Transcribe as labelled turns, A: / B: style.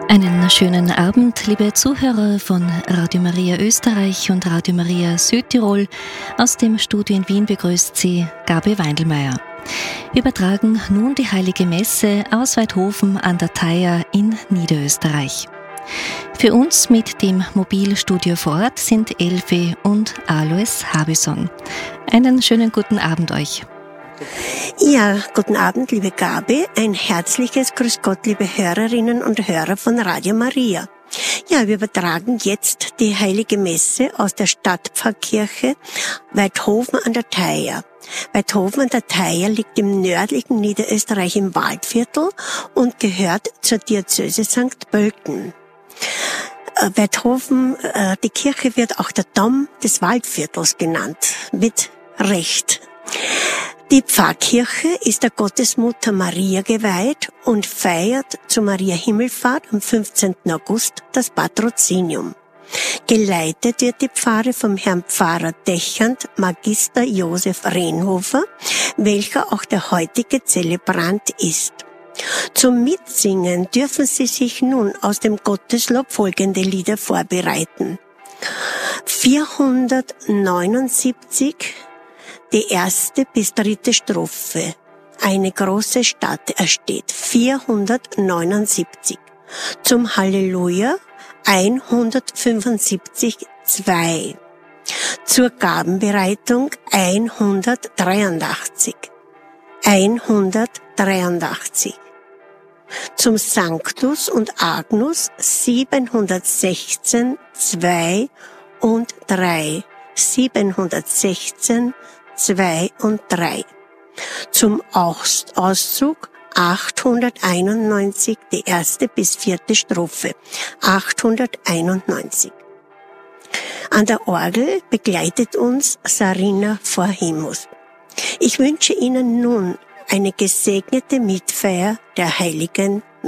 A: Einen schönen Abend, liebe Zuhörer von Radio Maria Österreich und Radio Maria Südtirol. Aus dem Studio in Wien begrüßt Sie Gabi Weindelmeier. Wir übertragen nun die Heilige Messe aus Weidhofen an der Thaya in Niederösterreich. Für uns mit dem Mobilstudio vor Ort sind Elfi und Alois Habison. Einen schönen guten Abend euch.
B: Ja, guten Abend, liebe Gabi. Ein herzliches Grüß Gott, liebe Hörerinnen und Hörer von Radio Maria. Ja, wir übertragen jetzt die Heilige Messe aus der Stadtpfarrkirche Weidhofen an der Thaya. Weidhofen an der Thaya liegt im nördlichen Niederösterreich im Waldviertel und gehört zur Diözese St. Pölten. Weidhofen, die Kirche wird auch der Dom des Waldviertels genannt, mit Recht. Die Pfarrkirche ist der Gottesmutter Maria geweiht und feiert zu Maria Himmelfahrt am 15. August das Patrozinium. Geleitet wird die Pfarre vom Herrn Pfarrer Dechant, Magister Josef Rehnhofer, welcher auch der heutige Zelebrant ist. Zum Mitsingen dürfen Sie sich nun aus dem Gotteslob folgende Lieder vorbereiten. 479 die erste bis dritte Strophe. Eine große Stadt ersteht. 479. Zum Halleluja 175, 2. Zur Gabenbereitung 183. 183. Zum Sanctus und Agnus 716, 2 und 3. 716, 2 und 3. Zum Auszug 891, die erste bis vierte Strophe. 891. An der Orgel begleitet uns Sarina Vorhimus. Ich wünsche Ihnen nun eine gesegnete Mitfeier der heiligen